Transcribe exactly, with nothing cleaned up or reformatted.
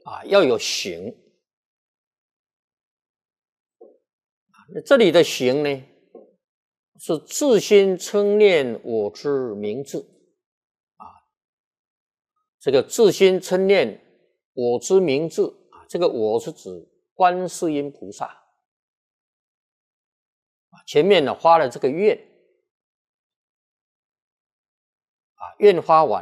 啊，要有行。这里的行呢，是自心称念我之名字啊。这个自心称念我之名字啊，这个我是指观世音菩萨啊。前面呢发了这个愿啊，愿发完。